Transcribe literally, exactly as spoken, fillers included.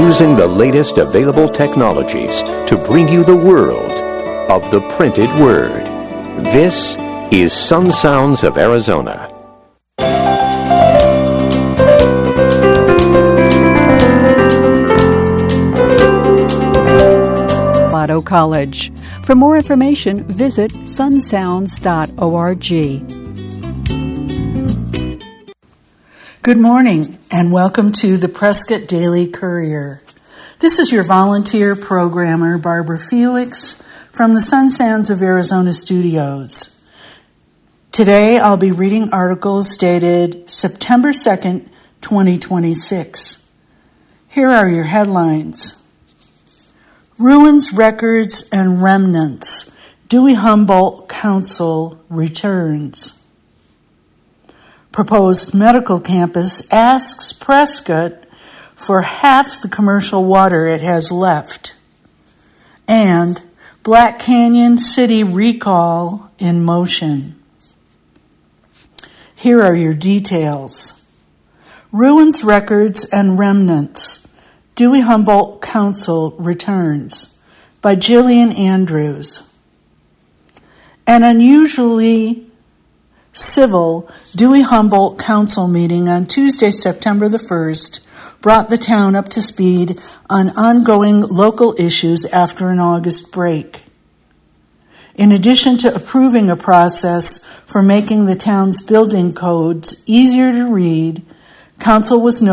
using the latest available technologies to bring you the world of the printed word. This is Sun Sounds of Arizona. Lotto College. For more information, visit sun sounds dot org. Good morning, and welcome to the Prescott Daily Courier. This is your volunteer programmer, Barbara Felix, from the Sun Sounds of Arizona studios. Today, I'll be reading articles dated September second, twenty twenty-six. Here are your headlines. Ruins, Records, and Remnants. Dewey Humboldt Council returns. Proposed medical campus asks Prescott for half the commercial water it has left. And Black Canyon City recall in motion. Here are your details. Ruins, Records, and Remnants. Dewey Humboldt Council returns by Jillian Andrews. An unusually civil Dewey Humboldt Council meeting on Tuesday, September the first, brought the town up to speed on ongoing local issues after an August break. In addition to approving a process for making the town's building codes easier to read, Council was